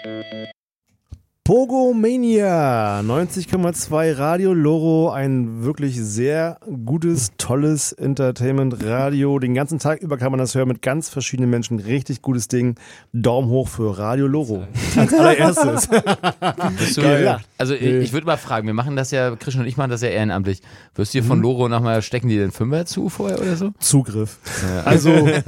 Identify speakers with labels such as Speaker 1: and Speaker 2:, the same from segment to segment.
Speaker 1: Pogomania 90,2 Radio Loro, ein wirklich sehr gutes, tolles Entertainment-Radio. Den ganzen Tag über kann man das hören mit ganz verschiedenen Menschen. Richtig gutes Ding. Daumen hoch für Radio Loro. Als allererstes.
Speaker 2: Also ich würde mal fragen, wir machen das ja, Christian und ich machen das ja ehrenamtlich. Wirst du dir von Loro nochmal, stecken die den Fünfer zu vorher oder so?
Speaker 1: Zugriff.
Speaker 3: Ja. Also,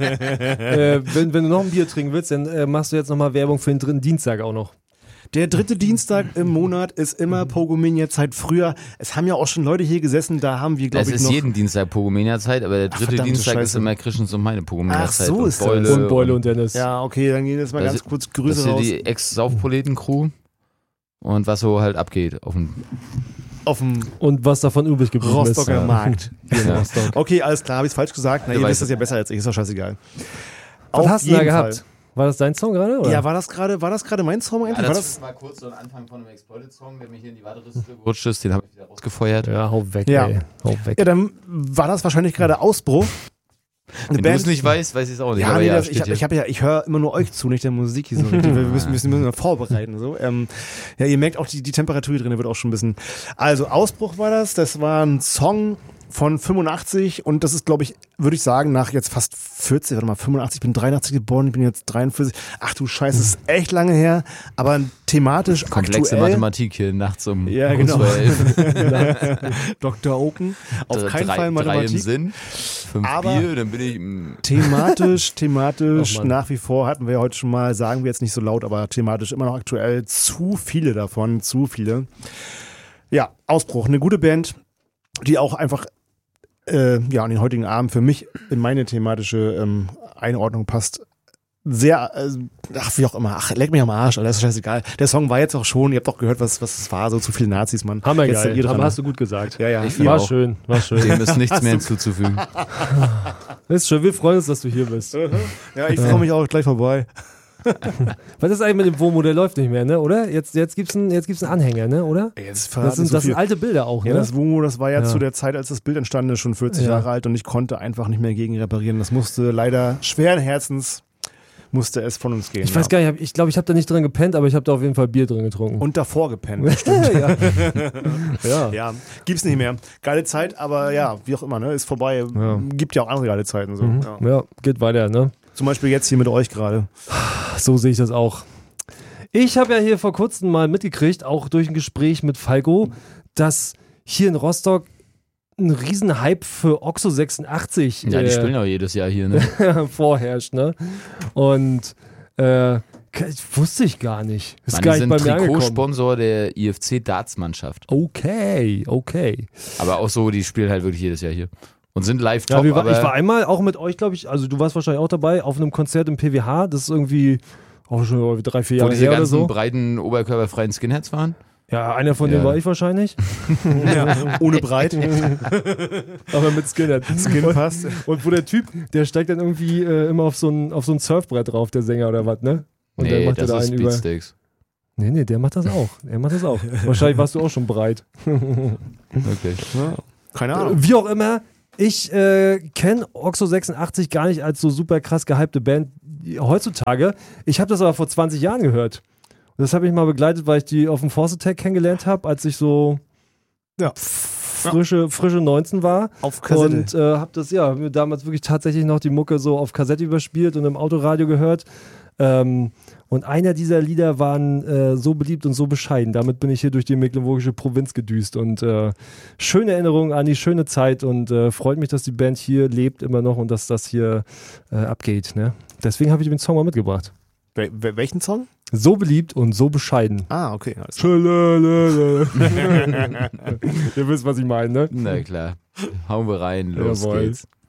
Speaker 3: wenn du noch ein Bier trinken willst, dann machst du jetzt nochmal Werbung für den 3. Dienstag auch noch.
Speaker 1: Der 3. Dienstag im Monat ist immer Pogomania-Zeit. Früher, es haben ja auch schon Leute hier gesessen, da haben wir, glaube ich, noch...
Speaker 2: Es ist jeden Dienstag Pogomania-Zeit, aber der 3. Dienstag ist immer Christians und meine Pogomania-Zeit.
Speaker 1: Ach, so ist das.
Speaker 3: Und Beule und Dennis.
Speaker 1: Ja, okay, dann gehen jetzt mal ganz kurz Grüße raus.
Speaker 2: Das ist die Ex-Saufproleten-Crew und was so halt abgeht auf dem
Speaker 3: und was davon übrig geblieben ist.
Speaker 1: Rostocker Markt.
Speaker 3: Genau.
Speaker 1: Okay, alles klar, habe ich es falsch gesagt. Na, ihr wisst das ja besser als ich, ist doch scheißegeil.
Speaker 3: Was hast du da gehabt? War das dein Song gerade?
Speaker 1: Ja, war das gerade mein Song eigentlich?
Speaker 2: Ja, das war kurz so ein Anfang von einem Exploited-Song, der mir hier in die Warteliste gerutscht ist, den habe ich wieder rausgefeuert.
Speaker 3: Ja, hau weg,
Speaker 1: ja.
Speaker 3: Ey. Hau weg.
Speaker 1: Ja, dann war das wahrscheinlich gerade Ausbruch.
Speaker 2: Wenn du es nicht weißt, weiß ich es auch nicht.
Speaker 1: Ja,
Speaker 2: aber
Speaker 1: nee,
Speaker 2: ja,
Speaker 1: ich höre immer nur euch zu, nicht der Musik hier so. Wir müssen vorbereiten. So. Ja, ihr merkt auch, die Temperatur hier drin wird auch schon ein bisschen... Also, Ausbruch war das war ein Song von 85 und das ist, glaube ich, würde ich sagen, nach jetzt fast 40, 85, ich bin 83 geboren, ich bin jetzt 43. Ach du Scheiße, das ist echt lange her, aber thematisch
Speaker 2: komplexe
Speaker 1: aktuell.
Speaker 2: Mathematik hier nachts um
Speaker 1: genau.
Speaker 2: 12.
Speaker 1: Dr. Oken, auf keinen Fall Mathematik.
Speaker 2: 3 im Sinn, 5
Speaker 1: aber
Speaker 2: Bier, dann bin ich...
Speaker 1: Thematisch nach wie vor, hatten wir ja heute schon mal, sagen wir jetzt nicht so laut, aber thematisch immer noch aktuell, zu viele davon, zu viele. Ja, Ausbruch, eine gute Band, die auch einfach an den heutigen Abend für mich in meine thematische Einordnung passt. Sehr, wie auch immer, leck mich am Arsch, Alter, ist scheißegal. Der Song war jetzt auch schon, ihr habt doch gehört, was es war, so zu viele Nazis, Mann.
Speaker 3: Hammergeil, aber hast du gut gesagt.
Speaker 1: Ja.
Speaker 3: War schön.
Speaker 2: Dem ist nichts mehr hinzuzufügen.
Speaker 3: Das ist schön, wir freuen uns, dass du hier bist.
Speaker 1: Ja, ich freue mich auch gleich vorbei.
Speaker 3: Was ist eigentlich mit dem Womo? Der läuft nicht mehr, ne? Oder? Jetzt gibt's einen Anhänger, ne? Oder?
Speaker 1: Das
Speaker 3: sind alte Bilder auch, ne?
Speaker 1: Ja, das Womo, das war ja zu der Zeit, als das Bild entstanden ist, schon 40 Jahre alt und ich konnte einfach nicht mehr gegen reparieren. Das musste leider schweren Herzens es von uns gehen.
Speaker 3: Ich weiß gar nicht, ich glaube, ich habe da nicht drin gepennt, aber ich habe da auf jeden Fall Bier drin getrunken.
Speaker 1: Und davor gepennt, bestimmt.
Speaker 3: Ja.
Speaker 1: Gibt's nicht mehr. Geile Zeit, aber ja, wie auch immer, ne? Ist vorbei. Ja. Gibt ja auch andere geile Zeiten. So.
Speaker 3: Ja, geht weiter, ne?
Speaker 1: Zum Beispiel jetzt hier mit euch gerade.
Speaker 3: So sehe ich das auch. Ich habe ja hier vor kurzem mal mitgekriegt, auch durch ein Gespräch mit Falco, dass hier in Rostock ein Riesenhype für Oxo 86
Speaker 2: ja, die spielen auch jedes Jahr hier, ne?
Speaker 3: vorherrscht, ne? Und wusste ich gar nicht.
Speaker 2: Ist gar nicht bei mir angekommen. Trikotsponsor der IFC Darts-Mannschaft.
Speaker 3: Okay.
Speaker 2: Aber auch so, die spielen halt wirklich jedes Jahr hier. Und sind live top.
Speaker 3: Ja, ich war einmal auch mit euch, glaube ich, also du warst wahrscheinlich auch dabei, auf einem Konzert im PWH, das ist irgendwie auch schon 3-4 Jahre her oder so.
Speaker 2: Wo diese ganzen breiten, oberkörperfreien Skinheads waren?
Speaker 3: Ja, einer von denen war ich wahrscheinlich.
Speaker 1: Ohne breit.
Speaker 3: Aber mit Skinhead.
Speaker 1: Skin passt.
Speaker 3: Und wo der Typ, der steigt dann irgendwie immer auf so ein Surfbrett drauf, der Sänger oder was, ne? Und
Speaker 2: nee,
Speaker 3: dann macht
Speaker 2: das
Speaker 3: er da
Speaker 2: ist
Speaker 3: einen
Speaker 2: Speedsteaks.
Speaker 3: Nee, der macht das auch. Wahrscheinlich warst du auch schon breit.
Speaker 2: Okay.
Speaker 1: Ja, keine Ahnung.
Speaker 3: Wie auch immer, ich kenne Oxo 86 gar nicht als so super krass gehypte Band heutzutage. Ich habe das aber vor 20 Jahren gehört. Und das habe ich mal begleitet, weil ich die auf dem Force Attack kennengelernt habe, als ich so frische 19 war.
Speaker 1: Auf Kassette.
Speaker 3: Und habe mir damals wirklich tatsächlich noch die Mucke so auf Kassette überspielt und im Autoradio gehört. Und einer dieser Lieder waren so beliebt und so bescheiden. Damit bin ich hier durch die mecklenburgische Provinz gedüst. Und schöne Erinnerungen an die schöne Zeit. Und freut mich, dass die Band hier lebt immer noch und dass das hier abgeht. Ne? Deswegen habe ich den Song mal mitgebracht.
Speaker 1: Welchen Song?
Speaker 3: So beliebt und so bescheiden.
Speaker 1: Ah, okay.
Speaker 3: Ihr wisst, was ich meine, ne?
Speaker 2: Na klar. Hauen wir rein, los geht's.